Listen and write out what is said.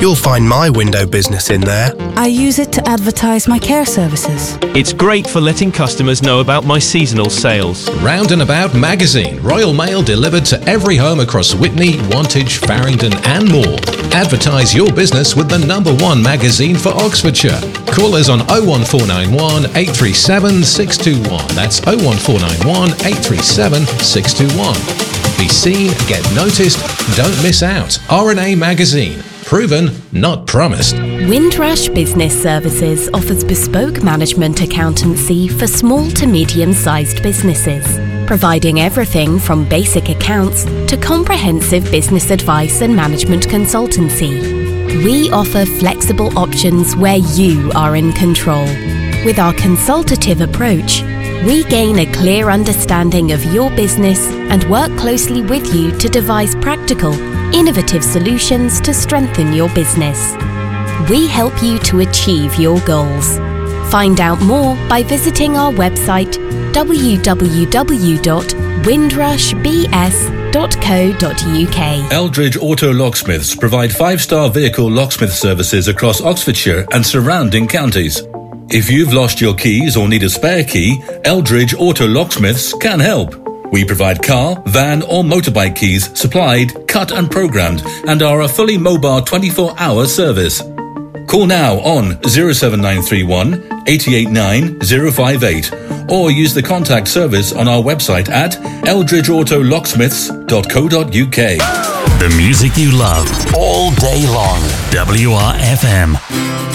You'll find my window business in there. I use it to advertise my care services. It's great for letting customers know about my seasonal sales. Round and About magazine, Royal Mail delivered to every home across Witney, Wantage, Farringdon and more. Advertise your business with the #1 magazine for Oxfordshire. Call us on 01491 837 621. That's 01491 837 621. Be seen, get noticed, don't miss out. RNA Magazine. Proven, not promised. Windrush Business Services offers bespoke management accountancy for small to medium-sized businesses, providing everything from basic accounts to comprehensive business advice and management consultancy. We offer flexible options where you are in control. With our consultative approach, we gain a clear understanding of your business and work closely with you to devise practical, innovative solutions to strengthen your business. We help you to achieve your goals. Find out more by visiting our website www.windrushbs.co.uk. Eldridge Auto Locksmiths provide 5-star vehicle locksmith services across Oxfordshire and surrounding counties. If you've lost your keys or need a spare key, Eldridge Auto Locksmiths can help. We provide car, van or motorbike keys supplied, cut and programmed and are a fully mobile 24-hour service. Call now on 07931 889 058 or use the contact service on our website at eldridgeautolocksmiths.co.uk. The music you love all day long. WRFM.